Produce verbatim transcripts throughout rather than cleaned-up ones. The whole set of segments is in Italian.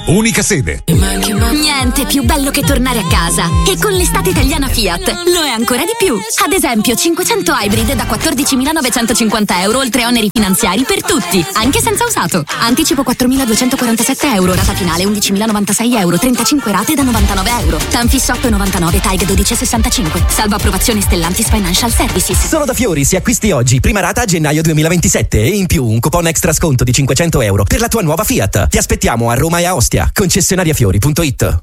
unica sede. Niente più bello che tornare a casa. E con l'estate italiana Fiat lo è ancora di più. Ad esempio cinquecento Hybrid da quattordicimilanovecentocinquanta euro, oltre oneri finanziari per tutti, anche senza usato. Anticipo quattromiladuecentoquarantasette euro, rata finale undicimilanovantasei euro, trentacinque rate da novantanove euro. Tanfis otto virgola novantanove, Taig dodici virgola sessantacinque. Salvo approvazione Stellantis Financial Services. Solo da Fiori, se acquisti oggi, prima rata a gennaio duemilaventisette e in più un coupon extra sconto di cinquecento euro per la tua nuova Fiat. Ti aspettiamo a Roma e a Ostia. Concessionariafiori punto it.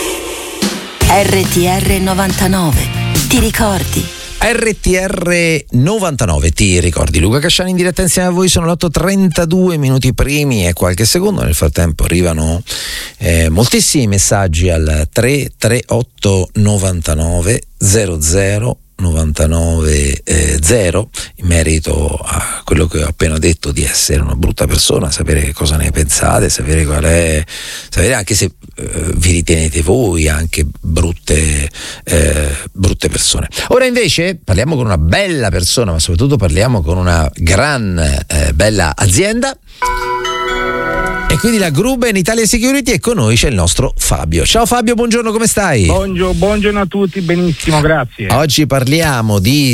R T R novantanove. Ti ricordi? R T R novantanove, ti ricordi? Luca Casciani in diretta insieme a voi, sono le otto e trentadue minuti primi e qualche secondo. Nel frattempo arrivano eh, moltissimi messaggi al tre tre otto novantanove zero zero novantanove zero in merito a quello che ho appena detto di essere una brutta persona, sapere cosa ne pensate, sapere qual è, sapere anche se eh, vi ritenete voi anche brutte eh, brutte persone. Ora invece parliamo con una bella persona, ma soprattutto parliamo con una gran eh, bella azienda. E quindi la Gruben Italia Security, e con noi c'è il nostro Fabio. Ciao Fabio, buongiorno, come stai? Buongiorno, buongiorno a tutti, benissimo, grazie. Oggi parliamo di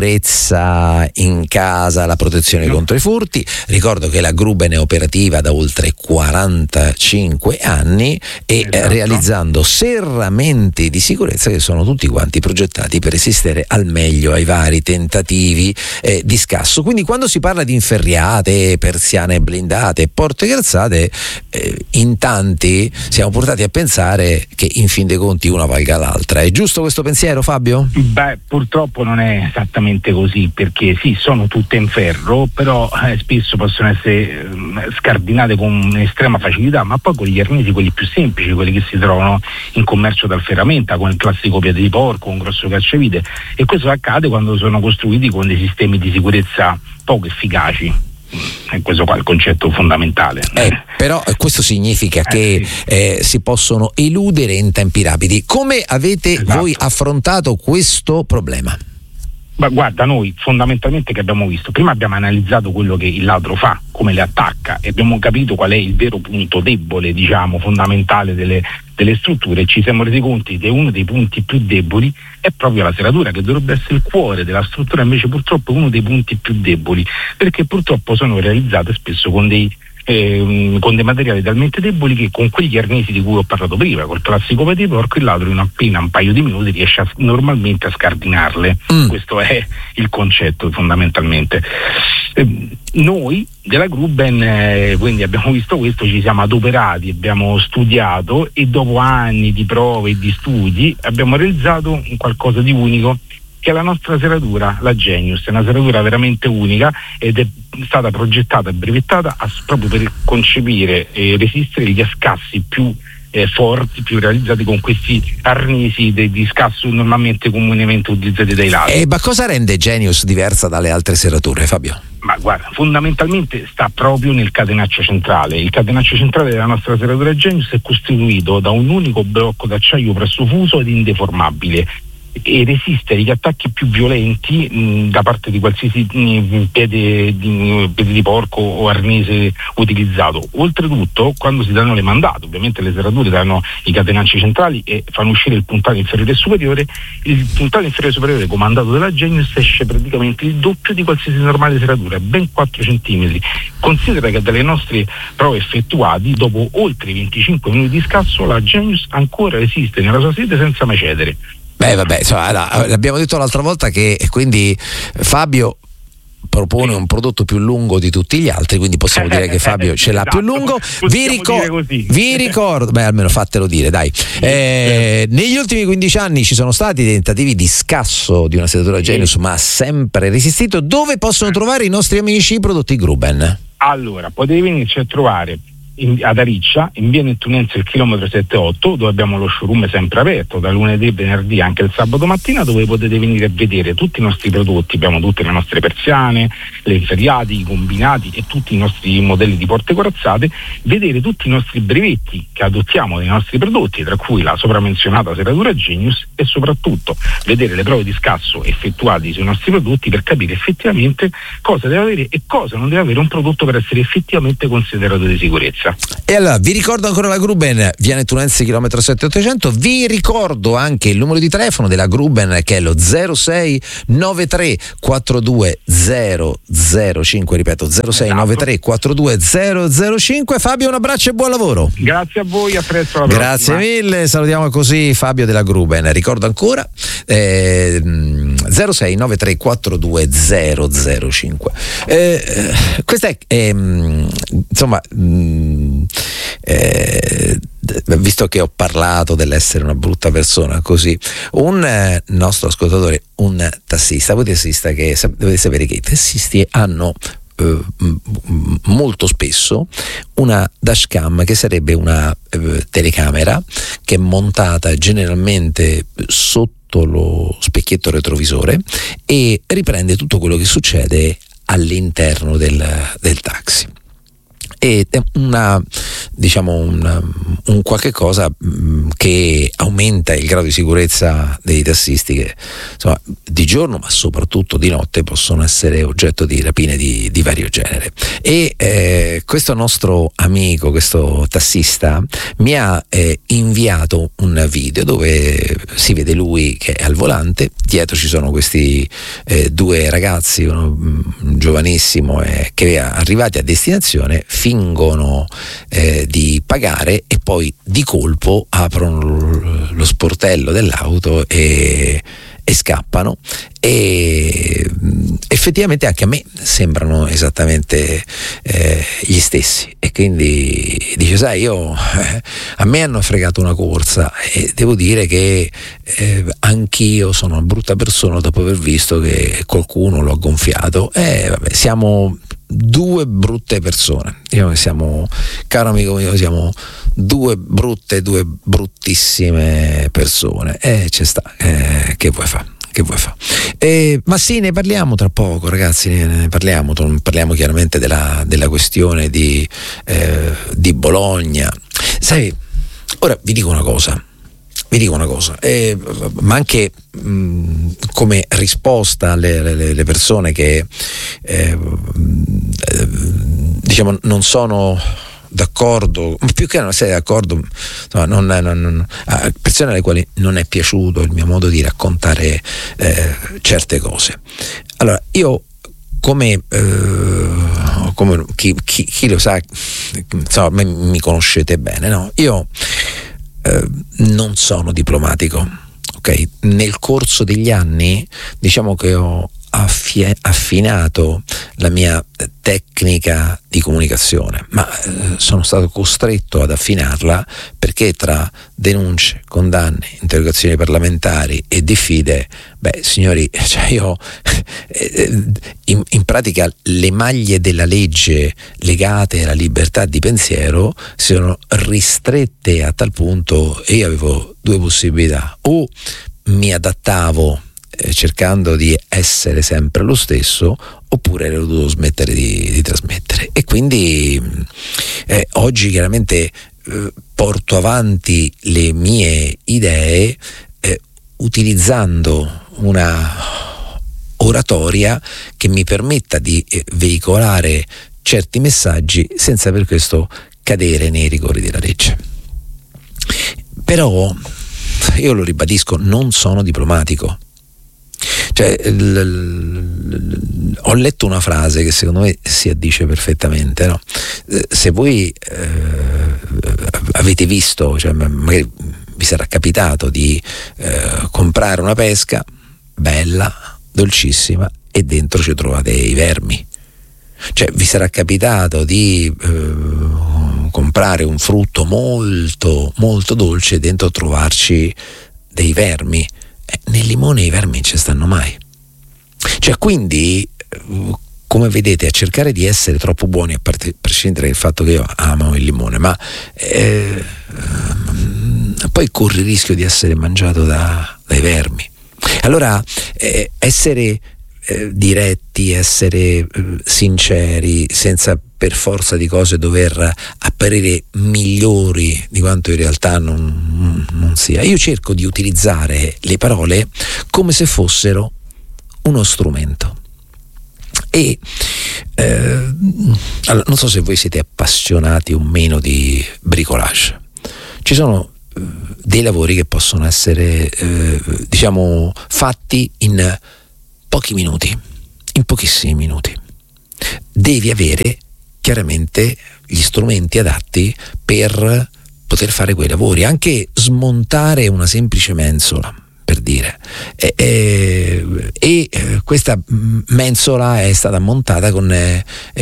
sicurezza in casa, la protezione no. contro i furti. Ricordo che la Gruben è operativa da oltre quarantacinque anni e esatto. realizzando serramenti di sicurezza che sono tutti quanti progettati per resistere al meglio ai vari tentativi eh, di scasso. Quindi quando si parla di inferriate, persiane blindate, porte calzate, Eh, in tanti siamo portati a pensare che in fin dei conti una valga l'altra. È giusto questo pensiero, Fabio? Beh, purtroppo non è esattamente così, perché sì, sono tutte in ferro, però eh, spesso possono essere eh, scardinate con estrema facilità, ma poi con gli arnesi, quelli più semplici, quelli che si trovano in commercio dal ferramenta, con il classico piede di porco, un grosso cacciavite, e questo accade quando sono costruiti con dei sistemi di sicurezza poco efficaci. E questo qua è il concetto fondamentale. Eh, però questo significa eh, che sì. eh, si possono eludere in tempi rapidi. Come avete esatto. voi affrontato questo problema? Ma guarda, noi fondamentalmente che abbiamo visto, prima abbiamo analizzato quello che il ladro fa, come le attacca, e abbiamo capito qual è il vero punto debole, diciamo, fondamentale delle, delle strutture, e ci siamo resi conto che uno dei punti più deboli è proprio la serratura, che dovrebbe essere il cuore della struttura, invece purtroppo è uno dei punti più deboli, perché purtroppo sono realizzate spesso con dei Eh, con dei materiali talmente deboli che con quegli arnesi di cui ho parlato prima, col classico piede di porco, il ladro in appena un paio di minuti riesce a, normalmente a scardinarle. Mm. Questo è il concetto fondamentalmente. Eh, noi della Gruben eh, quindi abbiamo visto questo, ci siamo adoperati, abbiamo studiato e dopo anni di prove e di studi abbiamo realizzato un qualcosa di unico, che è la nostra serratura, la Genius. È una serratura veramente unica ed è stata progettata e brevettata a, proprio per concepire e resistere gli scassi più eh, forti, più realizzati con questi arnesi de, di scasso normalmente comunemente utilizzati dai ladri. E ma cosa rende Genius diversa dalle altre serrature, Fabio? Ma guarda, fondamentalmente sta proprio nel catenaccio centrale. Il catenaccio centrale della nostra serratura Genius è costituito da un unico blocco d'acciaio pressofuso ed indeformabile, e resiste agli attacchi più violenti mh, da parte di qualsiasi mh, piede, di, piede di porco o arnese utilizzato. Oltretutto, quando si danno le mandate, ovviamente le serrature danno i catenacci centrali e fanno uscire il puntale inferiore e superiore, il puntale inferiore e superiore comandato dalla Genius esce praticamente il doppio di qualsiasi normale serratura, ben quattro centimetri. Considera che dalle nostre prove effettuate, dopo oltre venticinque minuti di scasso, la Genius ancora resiste nella sua sede senza mai cedere. Beh vabbè, insomma, l'abbiamo detto l'altra volta che quindi Fabio propone un prodotto più lungo di tutti gli altri, quindi possiamo dire che Fabio ce l'ha esatto, più lungo. Vi, ricor- vi ricordo, beh almeno fatelo dire, dai. Eh, negli ultimi quindici anni ci sono stati tentativi di scasso di una serratura Genius, ma ha sempre resistito. Dove possono trovare i nostri amici i prodotti Gruben? Allora, potete venirci a trovare In, ad Ariccia, in via Nettunense il chilometro sette otto, dove abbiamo lo showroom sempre aperto da lunedì, venerdì, anche il sabato mattina, dove potete venire a vedere tutti i nostri prodotti. Abbiamo tutte le nostre persiane, le inferriate, i combinati e tutti i nostri modelli di porte corazzate, vedere tutti i nostri brevetti che adottiamo dei nostri prodotti, tra cui la sopramenzionata serratura Genius, e soprattutto vedere le prove di scasso effettuate sui nostri prodotti per capire effettivamente cosa deve avere e cosa non deve avere un prodotto per essere effettivamente considerato di sicurezza. sicurezza. E allora vi ricordo ancora la Gruben, via Nettunense chilometro sette ottocento. Vi ricordo anche il numero di telefono della Gruben, che è lo zero sei nove tre quattro due zero zero cinque, ripeto zero sei nove tre quattro due zero zero cinque. Fabio, un abbraccio e buon lavoro. Grazie a voi, a presto, alla Grazie prossima. mille, salutiamo così Fabio della Gruben. Ricordo ancora eh, zero sei nove tre quattro due zero zero cinque. Eh, questa è eh, insomma mh, eh, visto che ho parlato dell'essere una brutta persona, così un eh, nostro ascoltatore, un tassista, voi tassista che dovete sapere che i tassisti hanno eh, molto spesso una dashcam, che sarebbe una eh, telecamera che è montata generalmente sotto lo specchietto retrovisore e riprende tutto quello che succede all'interno del, del taxi. Ed è una, diciamo un, un qualche cosa mh, che aumenta il grado di sicurezza dei tassisti, che insomma di giorno ma soprattutto di notte possono essere oggetto di rapine di, di vario genere. E eh, questo nostro amico, questo tassista, mi ha eh, inviato un video dove si vede lui che è al volante, dietro ci sono questi eh, due ragazzi, uno mh, giovanissimo eh, che arrivati a destinazione fingono eh, di pagare e poi di colpo aprono lo sportello dell'auto e, e scappano. E effettivamente anche a me sembrano esattamente eh, gli stessi, e quindi dice, sai, io eh, a me hanno fregato una corsa e devo dire che eh, anch'io sono una brutta persona dopo aver visto che qualcuno lo ha gonfiato. E vabbè, siamo due brutte persone, diciamo che siamo, caro amico mio, siamo due brutte, due bruttissime persone, e eh, ci sta, eh, che vuoi fare? Che vuoi fare? Eh, ma sì, ne parliamo tra poco, ragazzi, ne, ne parliamo, parliamo chiaramente della, della questione di, eh, di Bologna. Sai, ora vi dico una cosa, vi dico una cosa, eh, ma anche mh, come risposta alle, alle, alle persone che eh, diciamo non sono d'accordo, più che non essere d'accordo, insomma, non, non, non, a persone alle quali non è piaciuto il mio modo di raccontare eh, certe cose. Allora, io come, eh, come chi, chi, chi lo sa, insomma, mi conoscete bene, no? Io eh, non sono diplomatico, ok? Nel corso degli anni, diciamo che ho Affie, affinato la mia tecnica di comunicazione, ma eh, sono stato costretto ad affinarla perché tra denunce, condanne, interrogazioni parlamentari e diffide, beh signori, cioè io eh, in, in pratica le maglie della legge legate alla libertà di pensiero si sono ristrette a tal punto, e io avevo due possibilità: o mi adattavo cercando di essere sempre lo stesso, oppure ho dovuto smettere di, di trasmettere. E quindi eh, oggi chiaramente eh, porto avanti le mie idee eh, utilizzando una oratoria che mi permetta di eh, veicolare certi messaggi senza per questo cadere nei rigori della legge. Però io lo ribadisco, non sono diplomatico. Cioè, l, l, l, ho letto una frase che secondo me si addice perfettamente, no? Eh, se voi eh, avete visto, cioè magari vi sarà capitato di eh, comprare una pesca bella, dolcissima, e dentro ci trovate i vermi. Cioè, vi sarà capitato di eh, comprare un frutto molto molto dolce e dentro trovarci dei vermi. Nel limone i vermi non ci stanno mai. Cioè, quindi, come vedete, a cercare di essere troppo buoni, a parte, prescindere dal fatto che io amo il limone, ma eh, poi corri il rischio di essere mangiato da, dai vermi. Allora, eh, essere eh, diretti, essere eh, sinceri, senza per forza di cose dover apparire migliori di quanto in realtà non, non sia. Io cerco di utilizzare le parole come se fossero uno strumento, e Eh, allora, non so se voi siete appassionati o meno di bricolage. Ci sono eh, dei lavori che possono essere eh, diciamo fatti in pochi minuti, in pochissimi minuti. Devi avere chiaramente gli strumenti adatti per poter fare quei lavori, anche smontare una semplice mensola, per dire, e, e, e questa mensola è stata montata con eh,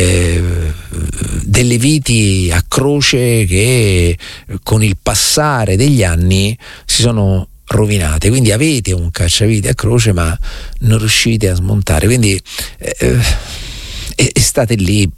delle viti a croce che con il passare degli anni si sono rovinate, quindi avete un cacciavite a croce ma non riuscite a smontare, quindi eh, e, e state lì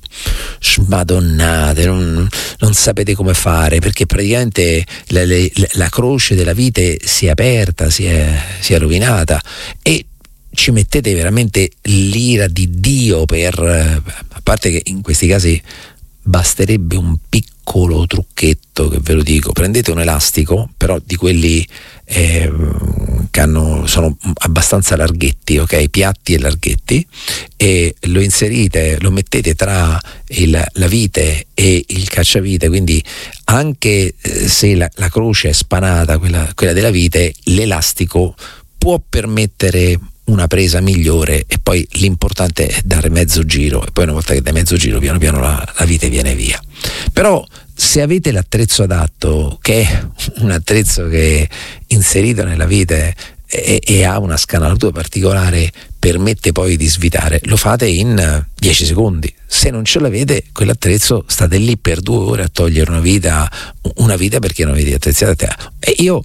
smadonnate, non, non sapete come fare, perché praticamente la, la, la croce della vite si è aperta, si è, si è rovinata, e ci mettete veramente l'ira di Dio per, a parte che in questi casi basterebbe un piccolo trucchetto, che ve lo dico: prendete un elastico, però di quelli eh, che hanno, sono abbastanza larghetti, ok, piatti e larghetti, e lo inserite, lo mettete tra il, la vite e il cacciavite, quindi anche eh, se la, la croce è spanata, quella, quella della vite, l'elastico può permettere una presa migliore, e poi l'importante è dare mezzo giro, e poi una volta che dai mezzo giro piano piano la, la vite viene via. Però se avete l'attrezzo adatto, che è un attrezzo che è inserito nella vite e, e ha una scanalatura particolare, permette poi di svitare, lo fate in dieci secondi. Se non ce l'avete quell'attrezzo, state lì per due ore a togliere una vita, una vita perché non avete attrezzata. E io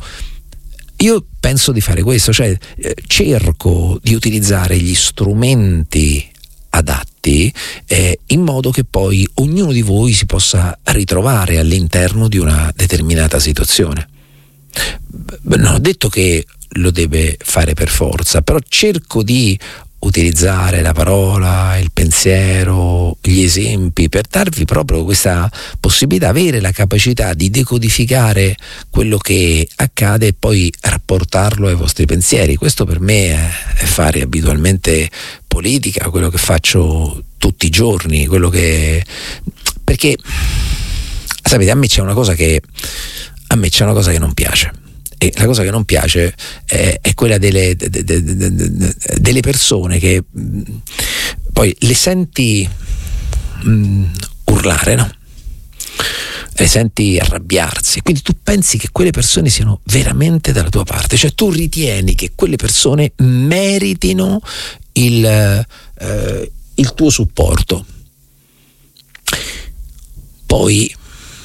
Io penso di fare questo, cioè eh, cerco di utilizzare gli strumenti adatti eh, in modo che poi ognuno di voi si possa ritrovare all'interno di una determinata situazione. Non ho detto che lo deve fare per forza, però cerco di utilizzare la parola, il pensiero, gli esempi per darvi proprio questa possibilità, avere la capacità di decodificare quello che accade e poi rapportarlo ai vostri pensieri. Questo per me è, è fare abitualmente politica, quello che faccio tutti i giorni, quello che, perché sapete, a me c'è una cosa che a me c'è una cosa che non piace. E la cosa che non piace è, è quella delle, de, de, de, de, delle persone che mh, poi le senti mh, urlare, no? Le senti arrabbiarsi, quindi tu pensi che quelle persone siano veramente dalla tua parte, cioè tu ritieni che quelle persone meritino il, eh, il tuo supporto. Poi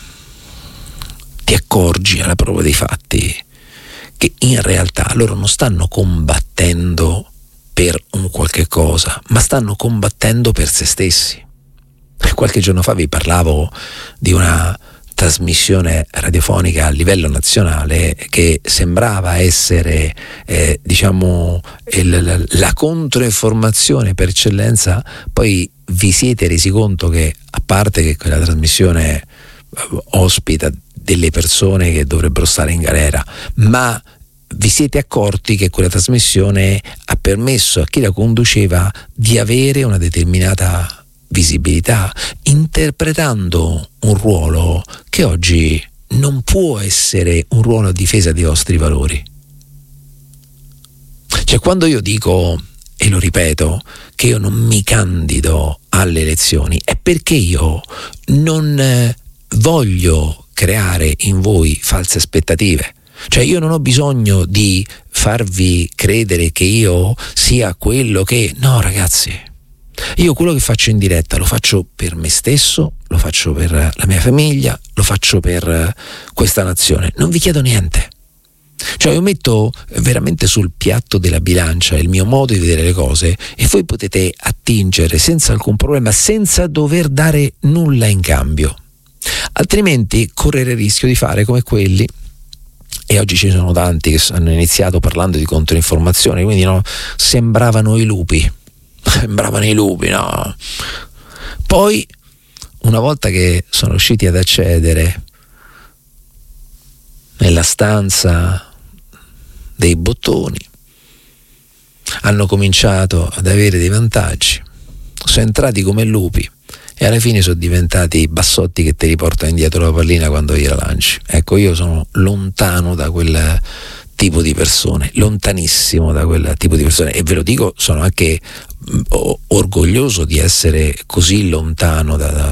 ti accorgi alla prova dei fatti che in realtà loro non stanno combattendo per un qualche cosa, ma stanno combattendo per se stessi. Qualche giorno fa vi parlavo di una trasmissione radiofonica a livello nazionale che sembrava essere eh, diciamo il, la, la controinformazione per eccellenza. Poi vi siete resi conto che, a parte che quella trasmissione ospita delle persone che dovrebbero stare in galera, ma vi siete accorti che quella trasmissione ha permesso a chi la conduceva di avere una determinata visibilità, interpretando un ruolo che oggi non può essere un ruolo a difesa dei vostri valori. Cioè, quando io dico, e lo ripeto, che io non mi candido alle elezioni, è perché io non voglio creare in voi false aspettative. Cioè, io non ho bisogno di farvi credere che io sia quello che... No, ragazzi, io quello che faccio in diretta lo faccio per me stesso, lo faccio per la mia famiglia, lo faccio per questa nazione. Non vi chiedo niente. Cioè, io metto veramente sul piatto della bilancia il mio modo di vedere le cose, e voi potete attingere senza alcun problema, senza dover dare nulla in cambio. Altrimenti correre il rischio di fare come quelli, e oggi ci sono tanti che hanno iniziato parlando di controinformazione, quindi no, sembravano i lupi, sembravano i lupi, no? Poi, una volta che sono riusciti ad accedere nella stanza dei bottoni, hanno cominciato ad avere dei vantaggi, sono entrati come lupi e alla fine sono diventati i bassotti che ti riportano indietro la pallina quando gliela lanci. Ecco, io sono lontano da quel tipo di persone, lontanissimo da quel tipo di persone, e ve lo dico, sono anche orgoglioso di essere così lontano da, da